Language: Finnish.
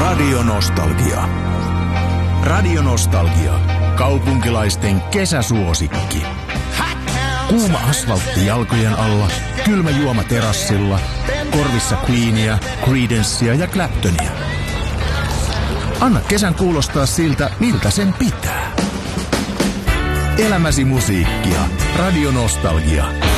Radio Nostalgia. Radio Nostalgia. Kaupunkilaisten kesäsuosikki. Kuuma asfaltti jalkojen alla, kylmä juoma terassilla, korvissa Queenia, Creedencea ja Claptonia. Anna kesän kuulostaa siltä, miltä sen pitää. Elämäsi musiikkia. Radio Nostalgia.